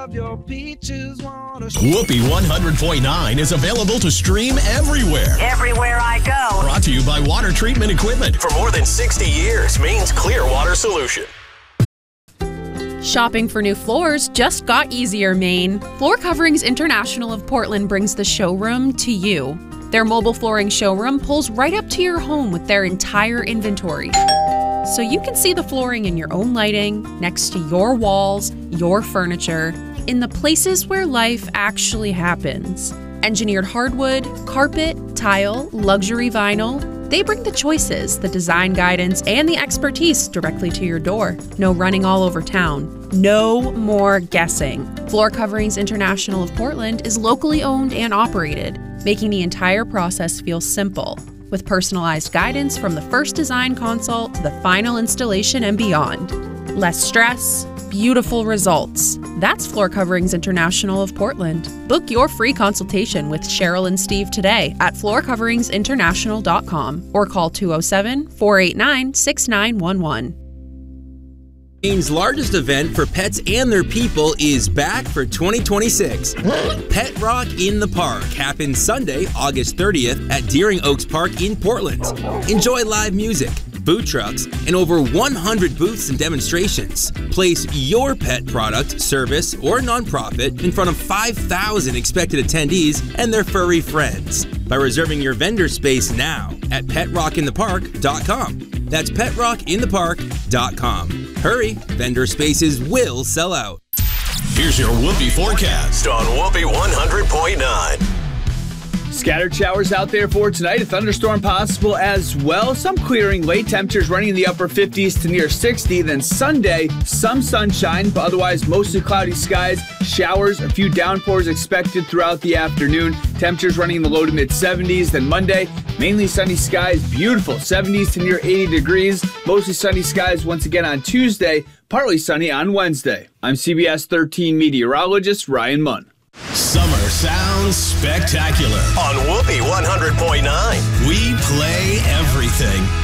Whoopee 100.9 is available to stream everywhere. Everywhere I go. Brought to you by Water Treatment Equipment. For more than 60 years, Maine's clear water solution. Shopping for new floors just got easier, Maine. Floor Coverings International of Portland brings the showroom to you. Their mobile flooring showroom pulls right up to your home with their entire inventory. So you can see the flooring in your own lighting, next to your walls, your furniture, in the places where life actually happens. Engineered hardwood, carpet, tile, luxury vinyl. They bring the choices, the design guidance, and the expertise directly to your door. No running all over town. No more guessing. Floor Coverings International of Portland is locally owned and operated, making the entire process feel simple, with personalized guidance from the first design consult to the final installation and beyond. Less stress, beautiful results. That's Floor Coverings International of Portland. Book your free consultation with Cheryl and Steve today at floorcoveringsinternational.com or call 207-489-6911. Maine's largest event for pets and their people is back for 2026. Pet Rock in the Park happens Sunday, August 30th at Deering Oaks Park in Portland. Enjoy live music, food trucks, and over 100 booths and demonstrations. Place your pet product, service, or nonprofit in front of 5,000 expected attendees and their furry friends by reserving your vendor space now at PetRockInThePark.com. That's PetRockInThePark.com. Hurry, vendor spaces will sell out. Here's your Whoopee forecast on Whoopee 100.9. Scattered showers out there for tonight. A thunderstorm possible as well. Some clearing. Late temperatures running in the upper 50s to near 60. Then Sunday, some sunshine, but otherwise mostly cloudy skies. Showers, a few downpours expected throughout the afternoon. Temperatures running in the low to mid 70s. Then Monday, mainly sunny skies. Beautiful. 70s to near 80 degrees. Mostly sunny skies once again on Tuesday. Partly sunny on Wednesday. I'm CBS 13 meteorologist Ryan Munn. Summer sounds spectacular on Whoopee 100.9. We play everything.